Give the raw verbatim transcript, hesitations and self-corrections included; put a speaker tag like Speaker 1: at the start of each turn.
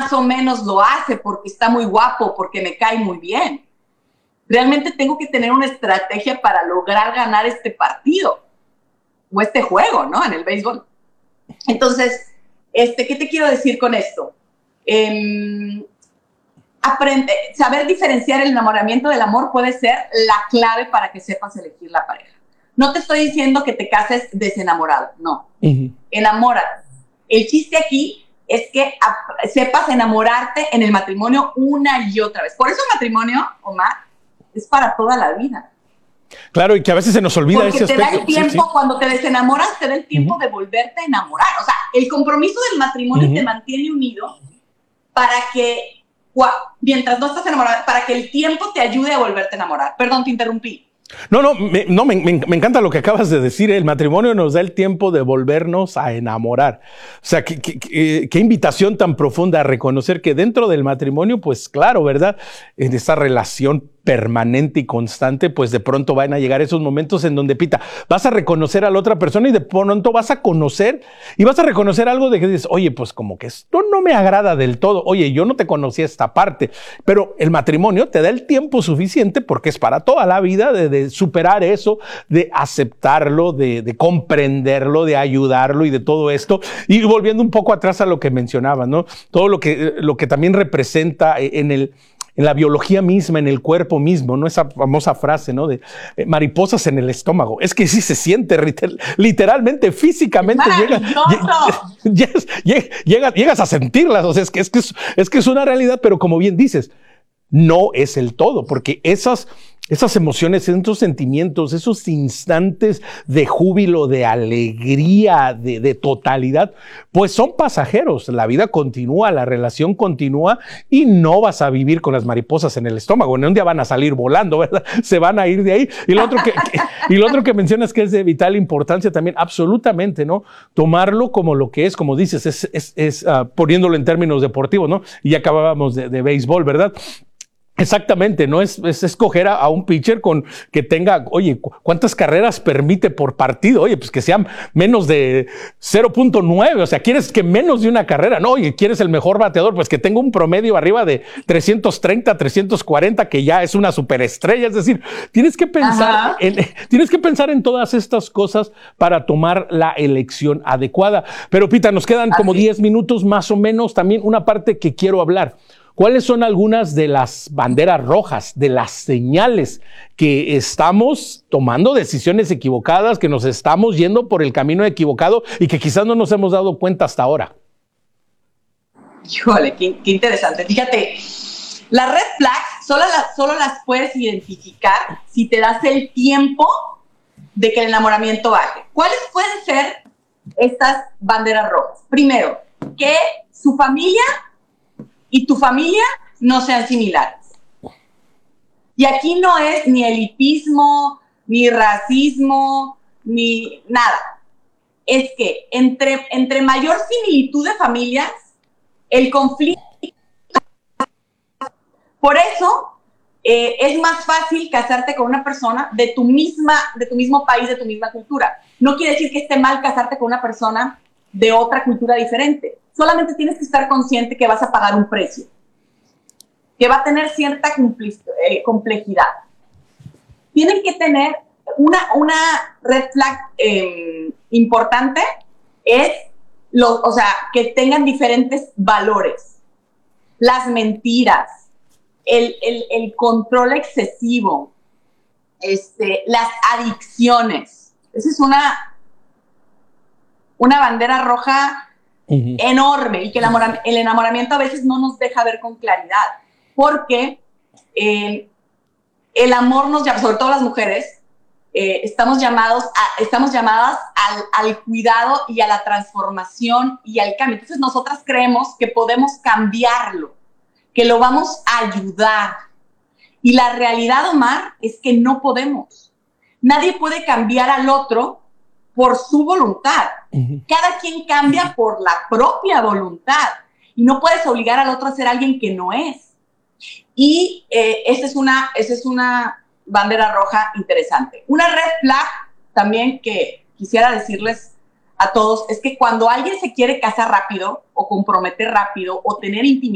Speaker 1: más o menos lo hace porque está muy guapo, porque me cae muy bien. Realmente tengo que tener una estrategia para lograr ganar este partido o este juego, ¿no? En el béisbol. Entonces, este, ¿qué te quiero decir con esto? Eh, aprende, saber diferenciar el enamoramiento del amor puede ser la clave para que sepas elegir la pareja. No te estoy diciendo que te cases desenamorado, no. Uh-huh. Enamórate. El chiste aquí es que sepas enamorarte en el matrimonio una y otra vez. Por eso el matrimonio, Omar, es para toda la vida.
Speaker 2: Claro, y que a veces se nos olvida
Speaker 1: Porque
Speaker 2: ese
Speaker 1: te
Speaker 2: aspecto.
Speaker 1: da el tiempo, sí, sí. Cuando te desenamoras, te da el tiempo uh-huh. de volverte a enamorar. O sea, el compromiso del matrimonio uh-huh. te mantiene unido para que, mientras no estás enamorado, para que el tiempo te ayude a volverte a enamorar. Perdón, te interrumpí.
Speaker 2: No, no, me, no me, me, me encanta lo que acabas de decir. El matrimonio nos da el tiempo de volvernos a enamorar. O sea, qué, qué, qué, qué invitación tan profunda a reconocer que dentro del matrimonio, pues claro, ¿verdad? En esa relación permanente y constante, pues de pronto van a llegar esos momentos en donde, Pita, vas a reconocer a la otra persona y de pronto vas a conocer y vas a reconocer algo de que dices, oye, pues como que esto no me agrada del todo. Oye, yo no te conocía esta parte, pero el matrimonio te da el tiempo suficiente porque es para toda la vida de, de superar eso, de aceptarlo, de, de comprenderlo, de ayudarlo y de todo esto. Y volviendo un poco atrás a lo que mencionabas, ¿no? Todo lo que, lo que también representa en el en la biología misma, en el cuerpo mismo, ¿no? Esa famosa frase, ¿no? De eh, mariposas en el estómago. Es que sí se siente literalmente, físicamente. Llega, llegas, llegas, llegas a sentirlas. O sea, es que, es, que es, es que es una realidad, pero como bien dices, no es el todo, porque esas, esas emociones, esos sentimientos, esos instantes de júbilo, de alegría, de, de totalidad, pues son pasajeros. La vida continúa, la relación continúa y no vas a vivir con las mariposas en el estómago. Un día van a salir volando, ¿verdad? Se van a ir de ahí. Y lo otro que, que, y lo otro que mencionas que es de vital importancia también, absolutamente, ¿no? Tomarlo como lo que es, como dices, es, es, es uh, poniéndolo en términos deportivos, ¿no? Y ya acabábamos de, de béisbol, ¿verdad? Exactamente, no es, es escoger a, a un pitcher con que tenga, oye, ¿cuántas carreras permite por partido? Oye, pues que sean menos de cero punto nueve, o sea, ¿quieres que menos de una carrera? No, oye, ¿quieres el mejor bateador? Pues que tenga un promedio arriba de trescientos treinta, trescientos cuarenta, que ya es una superestrella, es decir, tienes que pensar en, tienes que pensar en todas estas cosas para tomar la elección adecuada. Pero Pita, nos quedan como diez minutos más o menos, también una parte que quiero hablar. ¿Cuáles son algunas de las banderas rojas, de las señales que estamos tomando decisiones equivocadas, que nos estamos yendo por el camino equivocado y que quizás no nos hemos dado cuenta hasta ahora?
Speaker 1: Híjole, qué, qué interesante. Fíjate, las red flags solo las, solo las puedes identificar si te das el tiempo de que el enamoramiento baje. ¿Cuáles pueden ser estas banderas rojas? Primero, que su familia y tu familia no sean similares. Y aquí no es ni elitismo, ni racismo, ni nada. Es que entre, entre mayor similitud de familias, el conflicto... Por eso eh, es más fácil casarte con una persona de tu, misma, de tu mismo país, de tu misma cultura. No quiere decir que esté mal casarte con una persona de otra cultura diferente. Solamente tienes que estar consciente que vas a pagar un precio, que va a tener cierta eh, complejidad. Tienen que tener una, una red flag eh, importante, es los, o sea, que tengan diferentes valores. Las mentiras, el, el, el control excesivo, este, las adicciones. Esa es una, una bandera roja Uh-huh. enorme, y que el, enamora, el enamoramiento a veces no nos deja ver con claridad, porque eh, el amor nos llama, sobre todo las mujeres, eh, estamos, llamados a, estamos llamadas al, al cuidado y a la transformación y al cambio. Entonces nosotras creemos que podemos cambiarlo, que lo vamos a ayudar, y la realidad, Omar, es que no podemos. Nadie puede cambiar al otro por su voluntad. Uh-huh. Cada quien cambia por la propia voluntad y no puedes obligar al otro a ser alguien que no es. Y eh, esa es una, esa es una bandera roja interesante. Una red flag también que quisiera decirles a todos es que cuando alguien se quiere casar rápido o comprometer rápido o tener intimidad,